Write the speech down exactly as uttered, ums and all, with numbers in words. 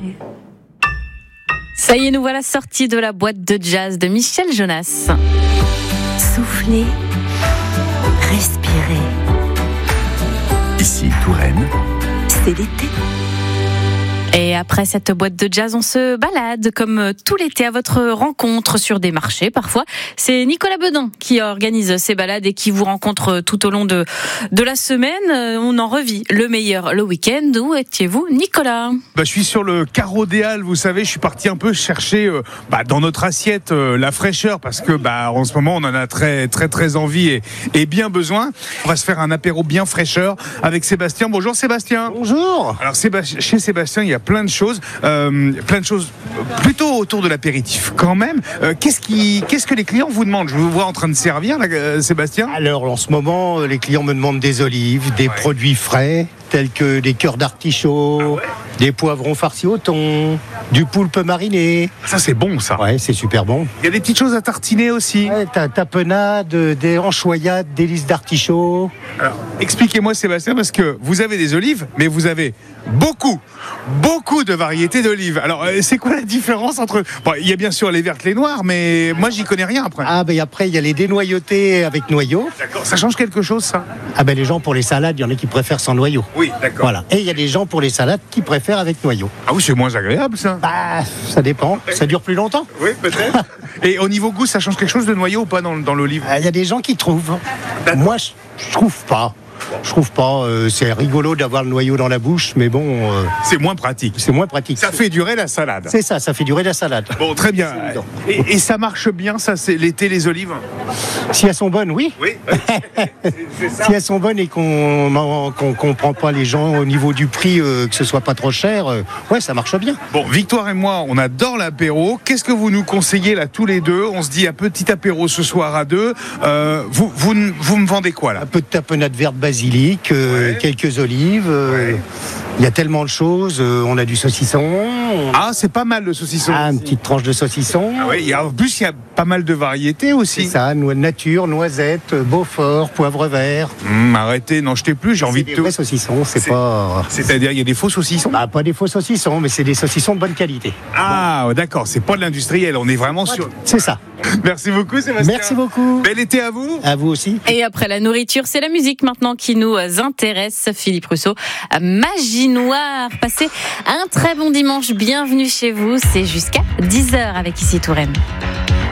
Ça y est, nous voilà sortis de la boîte de jazz de Michel Jonas. Soufflez, respirez. Ici Touraine, C'est l'été. Et après cette boîte de jazz, on se balade comme tout l'été à votre rencontre sur des marchés parfois. C'est Nicolas Bedin qui organise ces balades et qui vous rencontre tout au long de, de la semaine. On en revit le meilleur le week-end. Où étiez-vous, Nicolas ? Bah, je suis sur le carreau des Halles, vous savez, je suis parti un peu chercher euh, bah, dans notre assiette euh, la fraîcheur parce que bah, en ce moment on en a très très très envie et, et bien besoin. On va se faire un apéro bien fraîcheur avec Sébastien. Bonjour Sébastien. Bonjour. Alors Sébastien, chez Sébastien, il y a plein de choses, euh, plein de choses plutôt autour de l'apéritif quand même. Euh, qu'est-ce qui, qu'est-ce que les clients vous demandent ? Je vous vois en train de servir là, euh, Sébastien. Alors en ce moment, les clients me demandent des olives, des Ouais. produits frais, tels que des cœurs d'artichaut, Ah ouais. des poivrons farcis au thon, du poulpe mariné. Ça c'est bon ça. Ouais, c'est super bon. Il y a des petites choses à tartiner aussi. Ouais, ta tapenade, des anchoyades, des lisses d'artichaut. Alors, expliquez-moi Sébastien, parce que vous avez des olives, mais vous avez beaucoup, beaucoup de variétés d'olives. Alors, euh, c'est quoi la différence entre... Bon, il y a bien sûr les vertes, les noires, mais moi, j'y connais rien après. Ah ben après, il y a les dénoyautés avec noyau. D'accord, ça change quelque chose, ça ? Ah ben les gens pour les salades, il y en a qui préfèrent sans noyau. Oui, d'accord. Voilà. Et il y a des gens pour les salades qui préfèrent avec noyau. Ah oui, c'est moins agréable, ça. Bah, ça dépend. Ça dure plus longtemps. Oui, peut-être. Et au niveau goût, ça change quelque chose de noyau ou pas dans, dans l'olive ? Ah, il y a des gens qui trouvent. D'accord. Moi, je, je trouve pas. Je trouve pas. Euh, c'est rigolo d'avoir le noyau dans la bouche, mais bon, euh, C'est moins pratique. c'est moins pratique. Ça fait durer la salade. C'est ça, ça fait durer la salade. Bon, très bien. C'est évident. Et, et ça marche bien, ça, c'est l'été, les olives ? Si elles sont bonnes, oui. Oui. C'est ça. Si elles sont bonnes et qu'on n'en- qu'on comprend pas les gens au niveau du prix, euh, que ce soit pas trop cher, euh, ouais, ça marche bien. Bon, Victoire et moi, on adore l'apéro. Qu'est-ce que vous nous conseillez là tous les deux ? On se dit un petit apéro ce soir à deux. Euh, vous, vous, vous me vendez quoi là ? Un peu de tapenade verte basilic, euh, Ouais. quelques olives. euh, Ouais. Il y a tellement de choses. euh, on a du saucisson. on a Ah, c'est pas mal le saucisson. ah, une petite tranche de saucisson. Ah oui, il y a- en plus, il y a pas mal de variétés C'est aussi. ça, noix de nature, noisettes, Beaufort, poivre vert. Hum, arrêtez, n'en jetez plus, j'ai envie C'est de des tout. vrais saucissons, c'est C'est- pas... C'est-à-dire, il y a des faux saucissons ? Bah, pas des faux saucissons, mais c'est des saucissons de bonne qualité. Ah, d'accord, c'est pas de l'industriel, on est vraiment sur. C'est ça. Merci beaucoup, Sébastien. Merci beaucoup. Bel été à vous. À vous aussi. Et après la nourriture, c'est la musique maintenant qui nous intéresse. Philippe Rousseau, Magie Noire. Passez un très bon dimanche. Bienvenue chez vous. C'est jusqu'à dix heures avec Ici Touraine.